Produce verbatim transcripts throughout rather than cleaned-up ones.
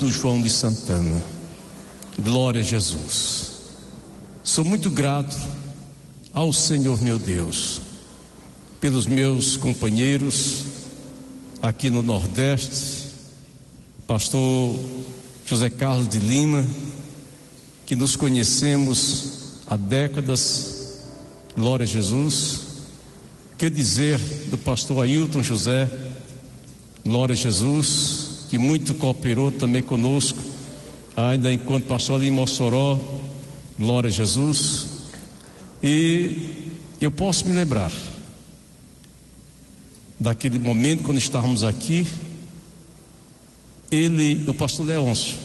do João de Santana. Glória a Jesus. Sou muito grato ao Senhor meu Deus pelos meus companheiros aqui no Nordeste, pastor José Carlos de Lima, que nos conhecemos há décadas. Glória a Jesus. Que dizer do pastor Ailton José, glória a Jesus, que muito cooperou também conosco, ainda enquanto pastor ali em Mossoró, glória a Jesus. E eu posso me lembrar daquele momento quando estávamos aqui, ele, o pastor Leôncio,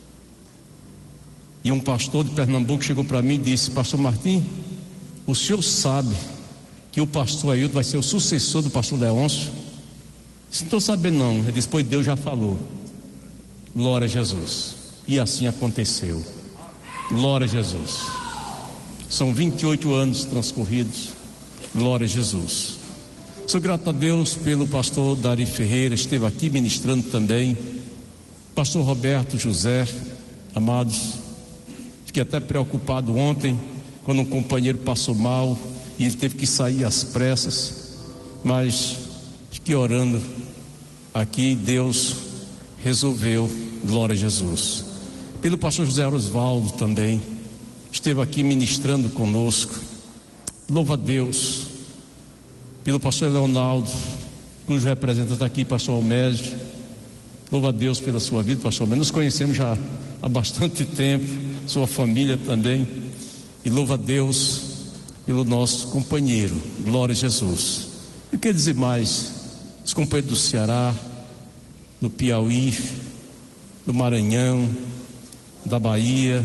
e um pastor de Pernambuco chegou para mim e disse: pastor Martim, o senhor sabe que o pastor Ailton vai ser o sucessor do pastor Leôncio? Não estou sabendo não. Ele disse: pois Deus já falou. Glória a Jesus. E assim aconteceu. Glória a Jesus. São vinte e oito anos transcorridos. Glória a Jesus. Sou grato a Deus pelo pastor Dari Ferreira, esteve aqui ministrando também. Pastor Roberto José, amados, fiquei até preocupado ontem quando um companheiro passou mal e ele teve que sair às pressas, mas fiquei orando aqui, Deus resolveu. Glória a Jesus. Pelo pastor José Osvaldo também, esteve aqui ministrando conosco. Louva a Deus. Pelo pastor Leonardo, cujo representante aqui, pastor Almédio. Louva a Deus pela sua vida, pastor Almédio. Nos conhecemos já há bastante tempo, sua família também. E louva a Deus pelo nosso companheiro. Glória a Jesus. E quer dizer mais, os companheiros do Ceará, do Piauí, do Maranhão, da Bahia,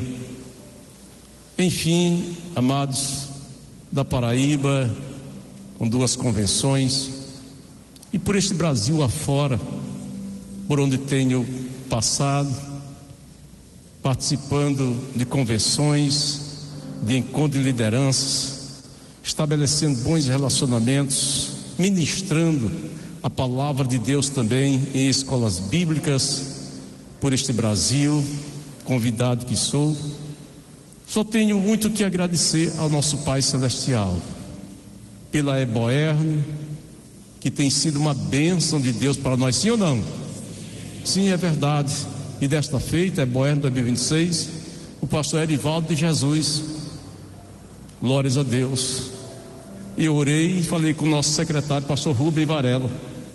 enfim, amados, da Paraíba, com duas convenções, e por este Brasil afora, por onde tenho passado, participando de convenções, de encontro de lideranças, estabelecendo bons relacionamentos, ministrando a palavra de Deus também em escolas bíblicas por este Brasil, convidado que sou. Só tenho muito que agradecer ao nosso Pai Celestial pela Eboerne, que tem sido uma bênção de Deus para nós, sim ou não? Sim, é verdade. E desta feita, Eboerne dois mil e vinte e seis, o pastor Erivaldo de Jesus, glórias a Deus. E orei e falei com o nosso secretário, pastor Rubem Varela,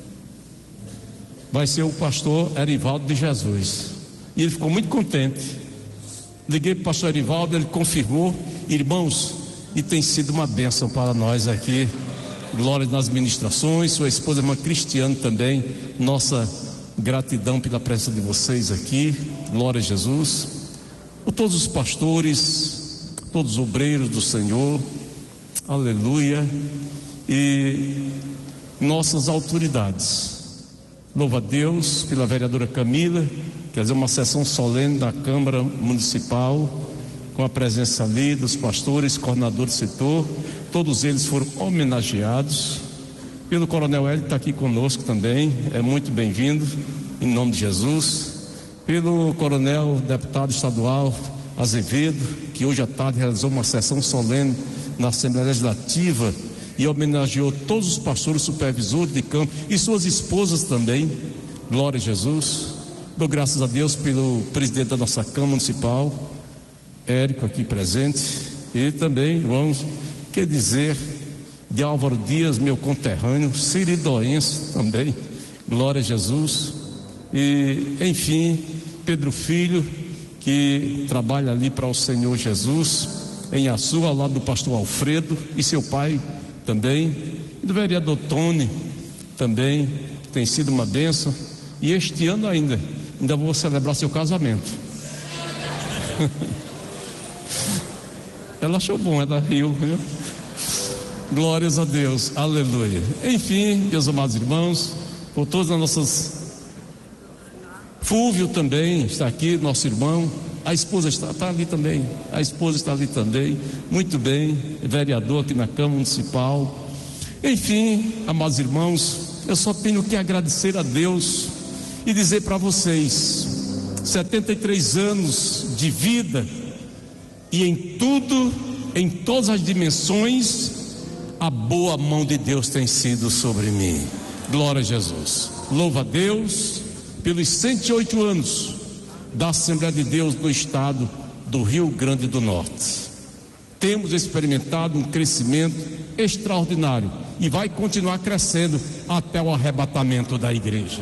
vai ser o pastor Erivaldo de Jesus. E ele ficou muito contente. Liguei para o pastor Erivaldo, ele confirmou. Irmãos, e tem sido uma bênção para nós aqui. Glória nas ministrações. Sua esposa, irmã Cristiane, também. Nossa gratidão pela presença de vocês aqui. Glória a Jesus. Por todos os pastores, todos os obreiros do Senhor. Aleluia. E nossas autoridades. Louva a Deus pela vereadora Camila, quer dizer, uma sessão solene da Câmara Municipal, com a presença ali dos pastores, coordenadores do setor, todos eles foram homenageados. Pelo Coronel Hélio, que está aqui conosco também, é muito bem-vindo, em nome de Jesus. Pelo Coronel Deputado Estadual Azevedo, que hoje à tarde realizou uma sessão solene na Assembleia Legislativa e homenageou todos os pastores supervisores de campo e suas esposas também. Glória a Jesus. Dou graças a Deus pelo presidente da nossa Câmara Municipal, Érico, aqui presente, e também, vamos, quer dizer, de Álvaro Dias, meu conterrâneo, siridoense também, glória a Jesus. E, enfim, Pedro Filho, que trabalha ali para o Senhor Jesus, em Açu, ao lado do pastor Alfredo, e seu pai também, e do vereador Tony também, que tem sido uma bênção. E este ano ainda, ainda vou celebrar seu casamento. Ela achou bom, ela riu, viu? Glórias a Deus, aleluia. Enfim, meus amados irmãos, por todas as nossas. Fúvio também está aqui, nosso irmão. A esposa está, está ali também. A esposa está ali também. Muito bem, vereador aqui na Câmara Municipal. Enfim, amados irmãos, eu só tenho que agradecer a Deus e dizer para vocês: setenta e três anos de vida, e em tudo, em todas as dimensões, a boa mão de Deus tem sido sobre mim. Glória a Jesus. Louva a Deus pelos cento e oito anos da Assembleia de Deus no estado do Rio Grande do Norte. Temos experimentado um crescimento extraordinário e vai continuar crescendo até o arrebatamento da igreja.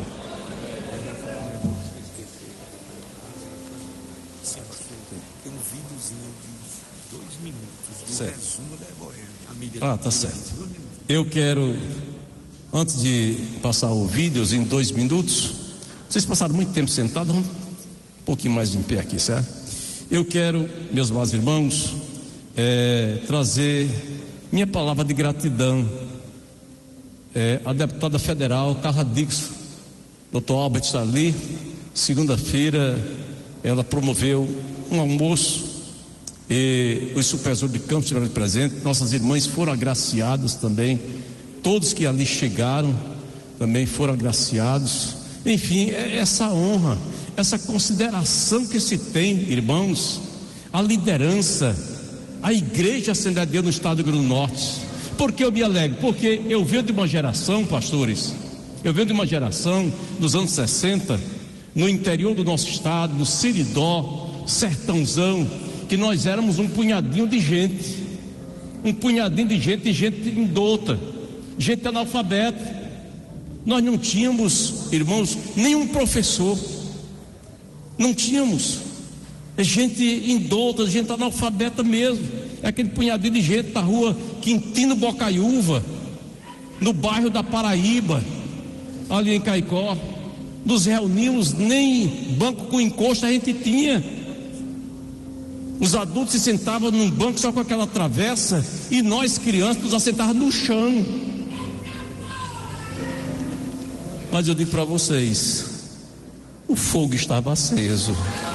Tem um videozinho de dois minutos do Certo. resumo da Evoel. Ah, tá certo. Eu quero, antes de passar o vídeo em dois minutos, vocês passaram muito tempo sentados, vamos um pouquinho mais em pé aqui, certo? Eu quero, meus amados irmãos, é, trazer minha palavra de gratidão. É, a deputada federal Carla Dixon, doutor Albert está ali. Segunda-feira ela promoveu um almoço e os supervisores de campo estiveram presentes. Nossas irmãs foram agraciadas também, todos que ali chegaram também foram agraciados. Enfim, é essa honra, essa consideração que se tem, irmãos, a liderança, a igreja Assembleia de Deus no estado do Rio Grande do Norte. Por que eu me alegro? Porque eu venho de uma geração, pastores, eu venho de uma geração dos anos sessenta, no interior do nosso estado, no Seridó, sertãozão, que nós éramos um punhadinho de gente, um punhadinho de gente, de gente indouta, gente analfabeta. Nós não tínhamos, irmãos, nenhum professor, não tínhamos, é gente indouta, gente analfabeta mesmo, é aquele punhadinho de gente na rua Quintino Bocaiúva, no bairro da Paraíba, ali em Caicó. Nos reunimos, nem banco com encosto a gente tinha. Os adultos se sentavam num banco só com aquela travessa, e nós crianças nos assentávamos no chão. Mas eu digo para vocês, o fogo estava aceso.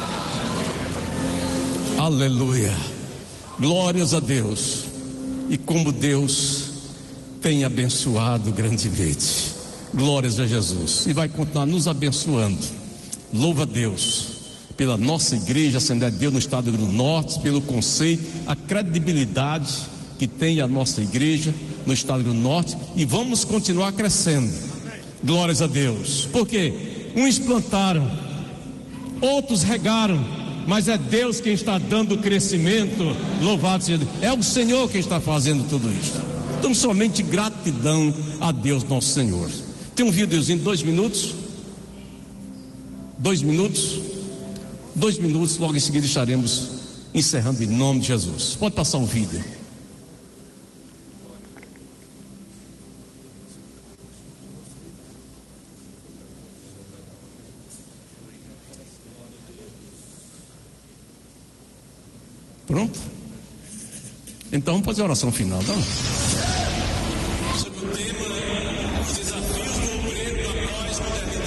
Aleluia, glórias a Deus. E como Deus tem abençoado grandemente, glórias a Jesus, e vai continuar nos abençoando. Louva a Deus pela nossa igreja Assembleia de Deus no estado do Rio Grande do Norte, pelo conceito, a credibilidade que tem a nossa igreja no estado do Rio Grande do Norte, e vamos continuar crescendo. Glórias a Deus. Porque uns plantaram, outros regaram, mas é Deus quem está dando o crescimento. Louvado seja Deus. É o Senhor quem está fazendo tudo isso. Então, somente gratidão a Deus nosso Senhor. Tem um videozinho de dois minutos. Dois minutos. Dois minutos, logo em seguida estaremos encerrando em nome de Jesus. Pode passar o vídeo. Pronto? Então vamos fazer a oração final, tá?